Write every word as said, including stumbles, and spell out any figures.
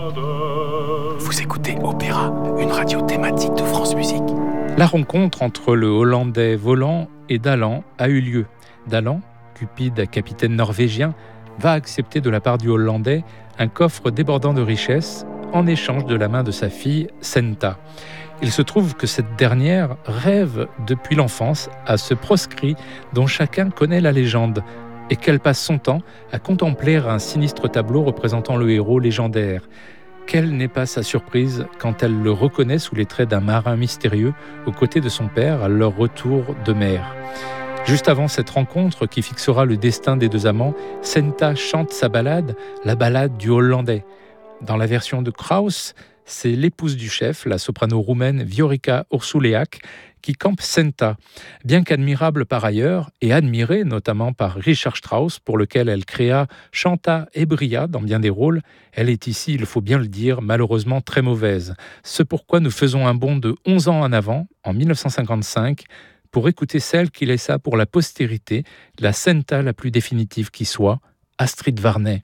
Vous écoutez Opéra, une radio thématique de France Musique. La rencontre entre le Hollandais Voland et Dalland a eu lieu. Dalland, cupide capitaine norvégien, va accepter de la part du Hollandais un coffre débordant de richesses en échange de la main de sa fille, Senta. Il se trouve que cette dernière rêve depuis l'enfance à ce proscrit dont chacun connaît la légende et qu'elle passe son temps à contempler un sinistre tableau représentant le héros légendaire. Quelle n'est pas sa surprise quand elle le reconnaît sous les traits d'un marin mystérieux aux côtés de son père à leur retour de mer. Juste avant cette rencontre qui fixera le destin des deux amants, Senta chante sa ballade, la ballade du Hollandais. Dans la version de Kraus, c'est l'épouse du chef, la soprano roumaine Viorica Ursuleac, qui campe Senta. Bien qu'admirable par ailleurs, et admirée notamment par Richard Strauss, pour lequel elle créa, chanta et brilla dans bien des rôles, elle est ici, il faut bien le dire, malheureusement très mauvaise. Ce pourquoi nous faisons un bond de onze ans en avant, en dix-neuf cent cinquante-cinq, pour écouter celle qui laissa pour la postérité la Senta la plus définitive qui soit, Astrid Varnay.